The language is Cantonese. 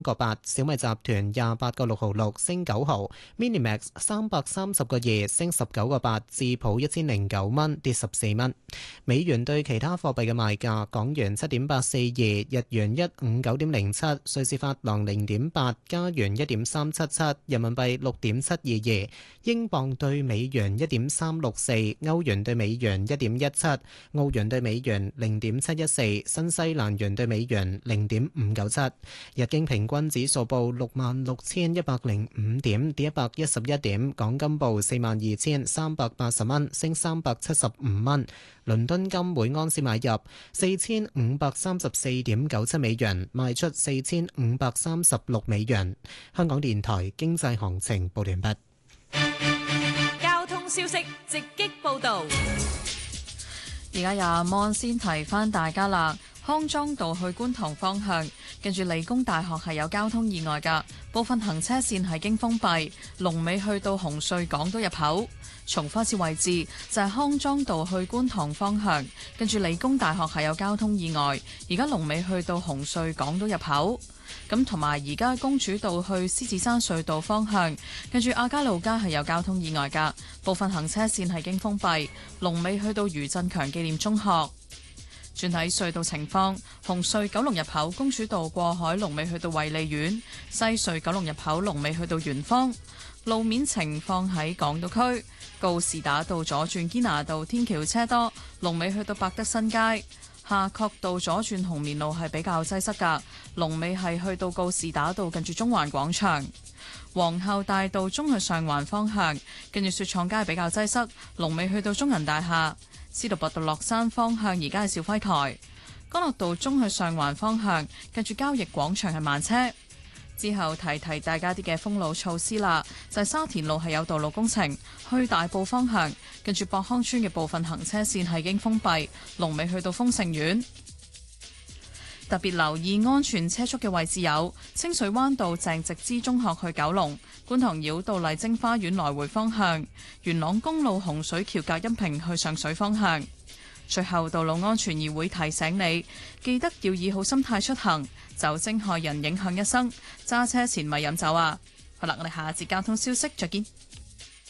個八，小米集團28.666升9毫 ，Minimax 330.2升19.8，智普1009蚊跌14蚊。美元對其他貨幣嘅賣價：港元7.842，日元159.07，瑞士法郎0.8，加元1.377，人民幣6.722，英鎊對美元1.364，歐元對美元1.17，澳元對美元0.714，新西蘭元對美元0.597。日經平均指數報66,105點，跌111點。港金報42,380蚊，升375蚊。倫敦金每安士買入4,534.97美元，賣出4,536美元。香港電台經濟行情報完畢。 交通消息直擊報導。 而家有阿 Mon 先提翻大家啦。康莊道去觀塘方向，跟住理工大學係有交通意外㗎，部分行車線係經封閉，龍尾去到紅隧港島入口。重複一次位置就係康莊道去觀塘方向，跟住理工大學係有交通意外，而家龍尾去到紅隧港島入口。咁同埋而家公主道去獅子山隧道方向，跟住亞皆老街係有交通意外㗎，部分行車線係經封閉，龍尾去到余振強紀念中學。轉睇隧道情況，紅隧九龍入口公主道過海龍尾去到衛理苑，西隧九龍入口龍尾去到圓方。路面情況喺港島區，告士打道左轉堅拿道天橋車多，龍尾去到百德新街。夏慤道左轉紅棉路係比較擠塞㗎，龍尾係去到告士打道近住中環廣場。皇后大道中去上環方向，跟住雪廠街比較擠塞，龍尾去到中銀大廈。司徒拔道落山方向而家係肇輝台，干諾道中去上環方向，跟住交易廣場係慢車。之後提提大家啲嘅封路措施啦，就係沙田路係有道路工程，去大埔方向，跟住博康村嘅部分行車線係已經封閉，龍尾去到豐盛苑。特別留意安全車速嘅位置有清水灣道鄭直之中學去九龍、觀塘繞道麗晶花園來回方向、元朗公路洪水橋隔音屏去上水方向。最後，道路安全議會提醒你，記得要以好心態出行，酒精害人影響一生，揸車前咪飲酒啊！好啦，我哋下一節交通消息再見。